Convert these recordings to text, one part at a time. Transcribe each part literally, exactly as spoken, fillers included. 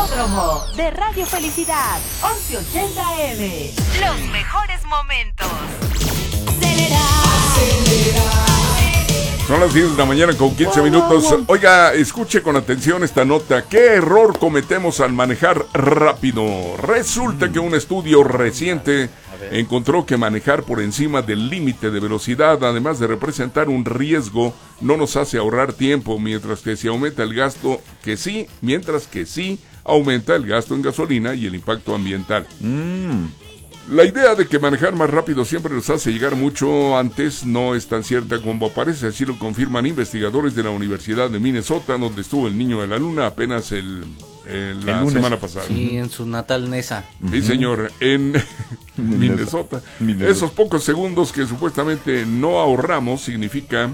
Autódromo de Radio Felicidad, once ochenta A M. Los mejores momentos. Son las diez de la mañana con quince minutos. Oiga, escuche con atención esta nota. ¿Qué error cometemos al manejar rápido? Resulta que un estudio reciente encontró que manejar por encima del límite de velocidad, además de representar un riesgo, no nos hace ahorrar tiempo, mientras que si aumenta el gasto, que sí, mientras que sí aumenta el gasto en gasolina y el impacto ambiental. Mm. La idea de que manejar más rápido siempre nos hace llegar mucho antes no es tan cierta como parece, así lo confirman investigadores de la Universidad de Minnesota, donde estuvo el niño de la luna apenas el, el la el semana pasada. Sí, en su natal Nesa. Sí, señor, en Minnesota. Minnesota. Esos pocos segundos que supuestamente no ahorramos significa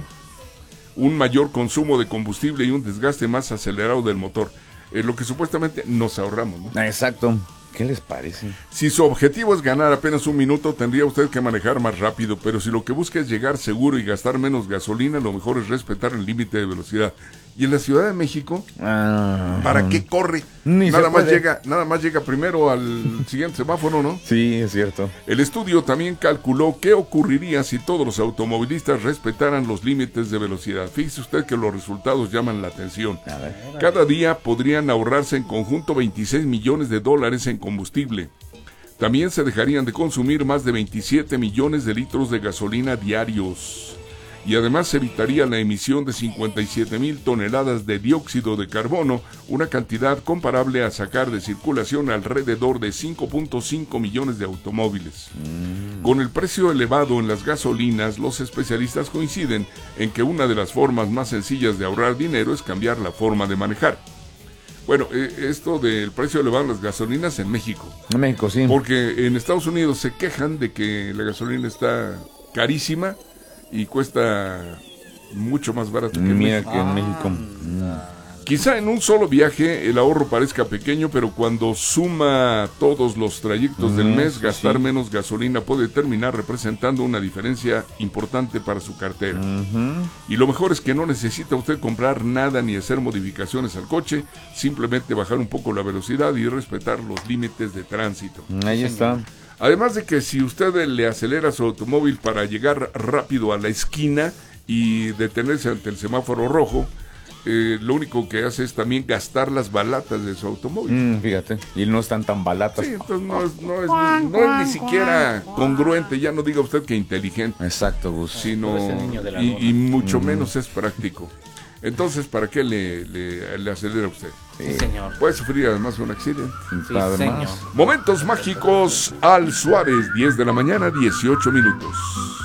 un mayor consumo de combustible y un desgaste más acelerado del motor. Eh, lo que supuestamente nos ahorramos, ¿no? Exacto. ¿Qué les parece? Si su objetivo es ganar apenas un minuto, tendría usted que manejar más rápido, pero si lo que busca es llegar seguro y gastar menos gasolina, lo mejor es respetar el límite de velocidad. Y en la Ciudad de México, ah, ¿para qué corre? Nada más llega, nada más llega primero al siguiente semáforo, ¿no? Sí, es cierto. El estudio también calculó qué ocurriría si todos los automovilistas respetaran los límites de velocidad. Fíjese usted que los resultados llaman la atención. A ver. Cada día podrían ahorrarse en conjunto veintiséis millones de dólares en combustible. También se dejarían de consumir más de veintisiete millones de litros de gasolina diarios. Y además se evitaría la emisión de cincuenta y siete mil toneladas de dióxido de carbono, una cantidad comparable a sacar de circulación alrededor de cinco punto cinco millones de automóviles. Mm. Con el precio elevado en las gasolinas, los especialistas coinciden en que una de las formas más sencillas de ahorrar dinero es cambiar la forma de manejar. Bueno, eh, esto del precio elevado de las gasolinas en México. En México, sí. Porque en Estados Unidos se quejan de que la gasolina está carísima y cuesta mucho más barato que en Mira México. que en México. Mm. Quizá en un solo viaje el ahorro parezca pequeño, pero cuando suma todos los trayectos mm, del mes, gastar sí. menos gasolina puede terminar representando una diferencia importante para su cartera. Uh-huh. Y lo mejor es que no necesita usted comprar nada ni hacer modificaciones al coche, simplemente bajar un poco la velocidad y respetar los límites de tránsito. Ahí está. Además de que si usted le acelera su automóvil para llegar rápido a la esquina y detenerse ante el semáforo rojo, eh, lo único que hace es también gastar las balatas de su automóvil. Mm, fíjate, y no están tan balatas. Sí, entonces no es, no es, no es ni siquiera congruente, ya no diga usted que inteligente. Exacto, Gus. Sino, y, y mucho mm. menos es práctico. Entonces, ¿para qué le, le, le acelera usted? Sí, señor. Puede sufrir además un accidente. Sí, señor. Momentos mágicos al Suárez, diez de la mañana, dieciocho minutos.